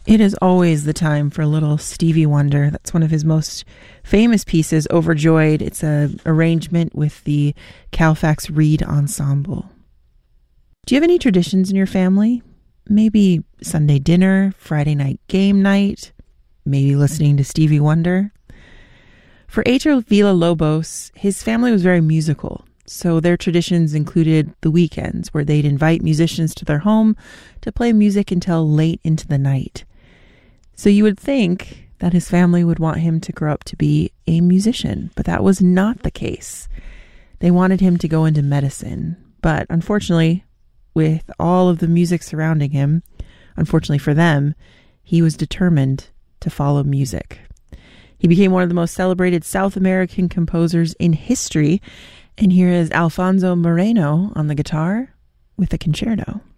It is always the time for a little Stevie Wonder. That's one of his most famous pieces, Overjoyed. It's an arrangement with the Calfax Reed Ensemble. Do you have any traditions in your family? Maybe Sunday dinner, Friday night game night, maybe listening to Stevie Wonder? For Heitor Villa-Lobos, his family was very musical. So their traditions included the weekends where they'd invite musicians to their home to play music until late into the night. So you would think that his family would want him to grow up to be a musician, but that was not the case. They wanted him to go into medicine, but unfortunately, with all of the music surrounding him, unfortunately for them, he was determined to follow music. He became one of the most celebrated South American composers in history, and here is Alfonso Moreno on the guitar with a concerto.